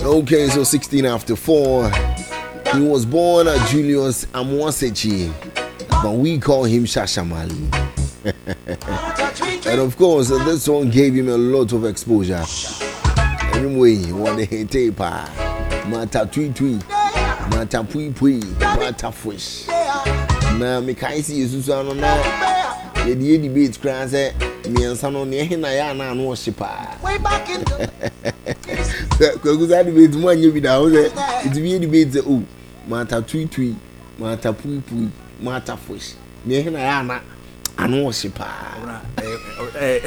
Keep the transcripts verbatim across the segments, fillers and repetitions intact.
Okay, so sixteen after four. He was born at Julius Amwasechi, but we call him Shashamali. And of course, uh, this song gave him a lot of exposure. Anyway, what the hate pa, mata tui tui, mata pui pui, mata fish. Na me kai si Yesu ano na ye die debate kran say me ansa no ne he na ya na no shipa. Way back in. Ko go za debate mo anya bi da ho say it be debate say oh mata tui tui, mata pui pui, mata fish. Ne he na ya na ano shipa. Eh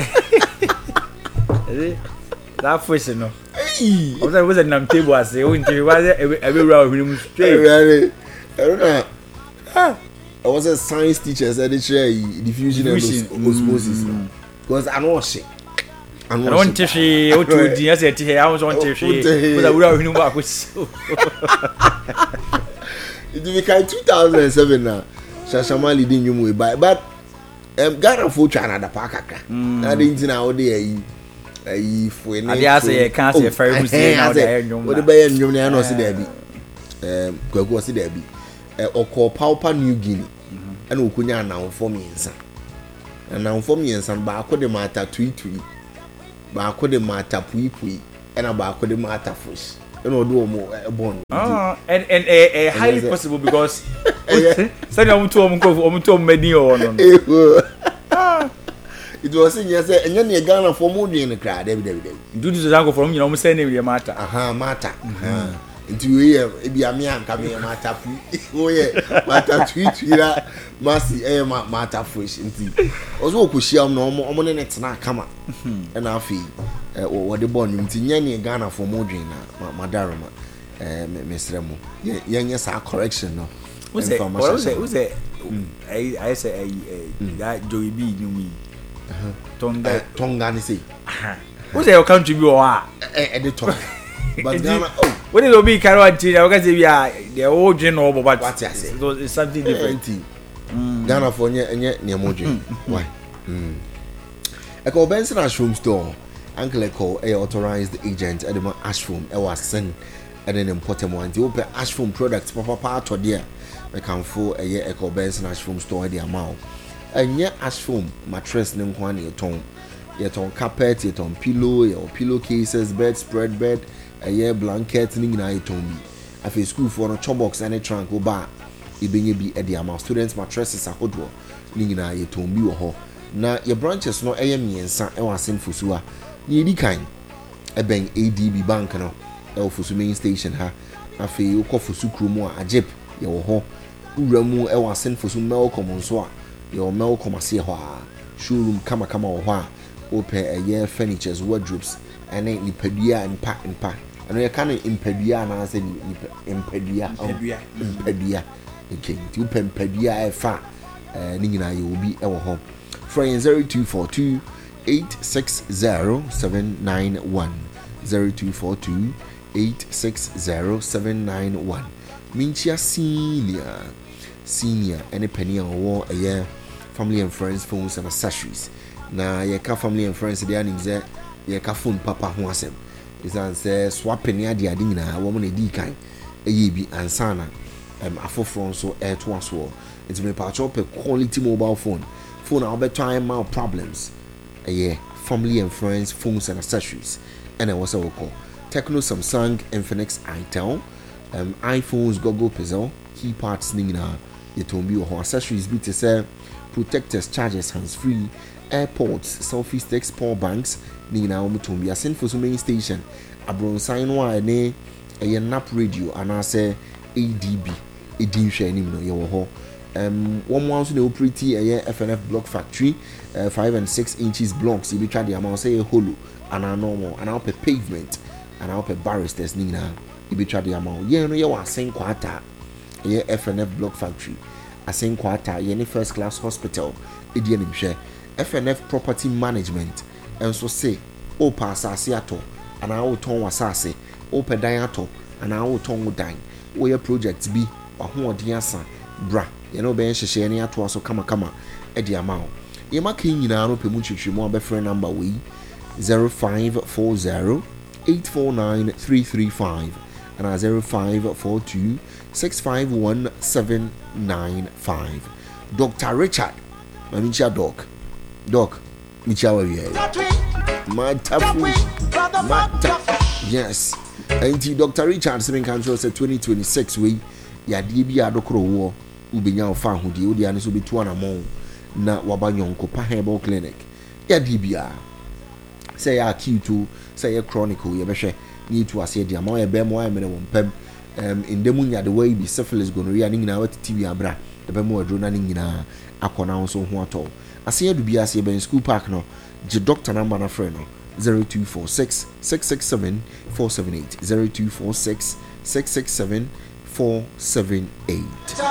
eh that fish no. Hey, I was at nam table as say won tiri was every round him straight. I don't know. Ah, I was a science teacher said it share diffusion and osmosis because I know shit. I don't want to see what to do. I said I was on to see because I would have been back with. It became two thousand seven now. Shashamali didn't you move by but um Ghana for China the park. I didn't know there. I for any I say can't say very much now there. What the bay and you know see there be. Um go see there be. Oko Papua New Guinea and Okunya now for me insa. And now for me insa ba ko de mata tui tui. Ba ko de mata pui pui and ba ko de mata fish. You know do mo born. Ah and and a highly possible because say na mutu om ko om to medi o no. It was in yes and yen Ghana for mo in the crowd every day. Do this go from you know say name mata. Aha mata. Aha. Into here e bia me anka me mata pu o ye mata twitwira masi e mata fish nti ozo okohia am no omo ne netena kama e na afi e wo de born nti nya ne Ghana for modern na madaroma eh mesre mo ye nya sa correction no we say we say we say I I say that Joey B nyumi tonga tonga ni say we say your country bi o a e de tonga. But Ghana, oh, what is be carry on to? I can say we are the old general, but what I say, it's something different. Ghana for nye nye nye mojo. Why? I call Benson Ashroom store. Uncle Echo, a authorized agent at the Ashroom. I was sent at an important one. The open Ashroom products, papa part or dear. I can for a year Echo Benson Ashroom store at the amount. And yet Ashroom mattress name one your tone. Yet on carpet, yet on pillow, your pillowcases, bedspread, bed. A year blanket ning na itombi. Afi school for no chobox and a trunk go ba. Ibenye bi e dia ma students mattresses ahodwo ning na itombi wo ho. Na your branches no eye miensa e wasen fusua. Ni edi kan e ben A D B bank no e wo fusu main station ha. Afi wo fusu krumu a ajip ye wo ho. Uramu e wasen fusu Melcom nso a ye wo Melcom ase ho a. Showroom kama kama wo ho a. Open a year furnitures wardrobes and a nipadua and pack and pack. And we can impedia and I say impedia, impedia. Okay, two pempedia a fa, Nina, you will be our home. Friend zero two four two eight six zero seven nine one zero two four two eight six zero seven nine one. Minchia senior, senior, any penny on war a year, family and friends, phones and accessories. Na ye ka family and friends dey anim say ye ka phone papa ho asem isan say swapping ya dia din na wo mo na di kan eye bi ansana em afofro so air to aso it me pa chop quality mobile phone phone na be time mal problems eh family and friends phones and accessories and I was so call Tecno, Samsung, Infinix, Itel, um iPhones, Google Pixel, key parts ning na ye tombi wo accessories bi to say protectors, chargers, hands free, airports, selfie sticks, power banks, Nina Omutumbi, a sent for some main station, a bronze sign wire, ne a nap radio, and I say A D B, a dim shining no yo. Um, one wants to pretty a F N F block factory, uh, five and six inches blocks, you be try the amount say a holo, and a normal, and I'll pay pavement, and I'll pay barristers, Nina, you be try the amount. Yeah, no, you are saying quarter, a F N F block factory. I say quarter, any first class hospital, Idian share F N F property management, and so say, O pass Asiato, and I will ton wasase, O pediato, and I will ton would dine. Where your projects be, or who dear son, bra, you know, Ben Shania to us or come a come at the amount. You ma king in our Pemuchi more be friend number we zero five four zero eight four nine three three five and zero five four two six five one seven nine five. Doctor Richard, Mamicha Doc, Doc, Michawa, Matafu, Mata, yes. And Doctor Richard, seven countries at twenty twenty-six, we Yadibi Adokro war, Ubinya Fan, who the Udianis will be two and a more. Na wabanyon Kopa Herbal Clinic. Yadibia. Say a Q two, say a chronicle, Yabeshe, need to assay the amount of Bemo, I mean, Pem, um, in Demunya, the way be syphilis gonorrhea, in our T V abra, the Bemo droning in a Aquanaus on Huato. I say to be a Saban school park no, the doctor number na friend zero two four six six six seven four seven eight zero two four six six six seven four seven eight.